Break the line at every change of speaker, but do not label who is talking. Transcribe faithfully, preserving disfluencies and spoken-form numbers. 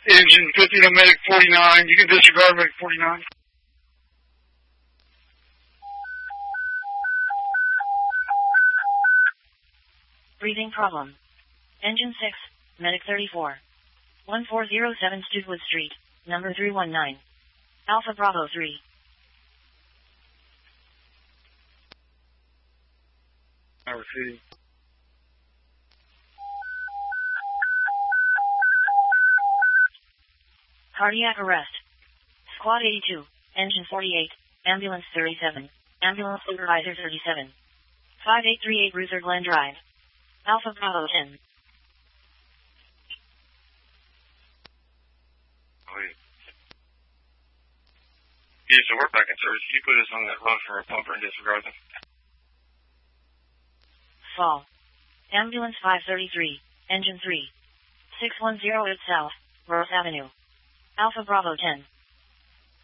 Engine fifty to medic forty-nine. You can disregard medic forty-nine.
Breathing problem. Engine six, medic thirty-four. one four zero seven Studwood Street, number three one nine. Alpha Bravo three.
Number three.
Cardiac arrest. Squad eighty-two, engine forty-eight, ambulance thirty-seven, ambulance supervisor thirty-seven. five eight three eight Ruther Glen Drive. Alpha Bravo ten.
Wait. Yeah, so we're back in service. You put us on that run for a pumper and disregard them.
Fall. Ambulance five thirty-three, engine three. six one zero eight South, Ross Avenue. Alpha Bravo ten.